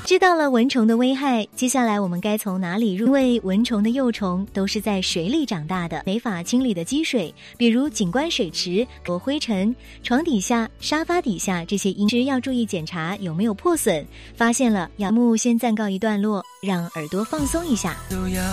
知道了蚊虫的危害，接下来我们该从哪里入？因为蚊虫的幼虫都是在水里长大的，没法清理的积水，比如景观水池、灰尘、床底下、沙发底下这些，因此要注意检查有没有破损。发现了，要先暂告一段落，让耳朵放松一下。